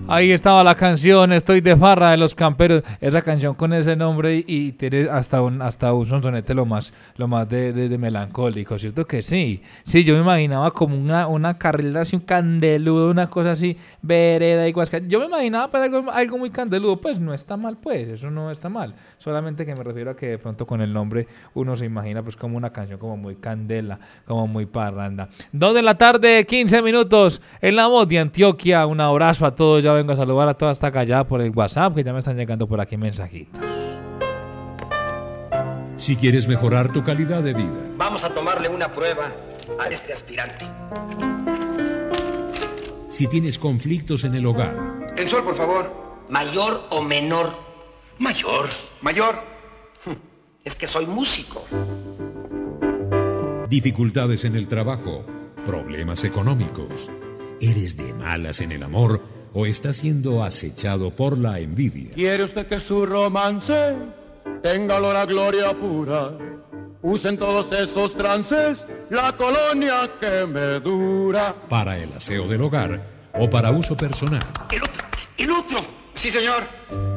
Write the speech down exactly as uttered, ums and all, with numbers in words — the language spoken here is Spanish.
Ahí estaba la canción Estoy de farra de Los Camperos. Esa canción con ese nombre y, y tiene hasta un hasta un sonsonete lo más lo más de, de, de melancólico, ¿cierto que sí? Sí, yo me imaginaba como una, una carrera así, un candeludo, una cosa así, vereda y guasca. Yo me imaginaba pues, algo, algo muy candeludo, pues no está mal, pues, eso no está mal. Solamente que me refiero a que de pronto con el nombre uno se imagina pues como una canción como muy candela, como muy parranda. Dos de la tarde, quince minutos, en La Voz de Antioquia. Un abrazo a todos, ya vengo a saludar a toda esta callada por el WhatsApp, que ya me están llegando por aquí mensajitos. Si quieres mejorar tu calidad de vida, vamos a tomarle una prueba a este aspirante. Si tienes conflictos en el hogar, Tensor, por favor. ¿Mayor o menor? Mayor. Mayor. Es que soy músico. dificultades en el trabajo, problemas económicos, eres de malas en el amor o estás siendo acechado por la envidia. ¿Quiere usted que su romance tenga olor a gloria pura? Usen todos esos trances la colonia que me dura. Para el aseo del hogar o para uso personal. El otro, el otro. Sí, señor.